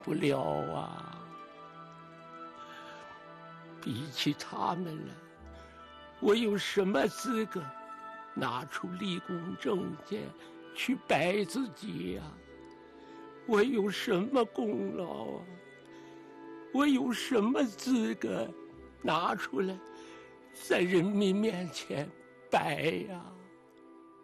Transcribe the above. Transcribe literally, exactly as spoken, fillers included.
不了啊！比起他们来，我有什么资格拿出立功证件去摆自己呀、啊？我有什么功劳啊？我有什么资格拿出来在人民面前摆呀、啊？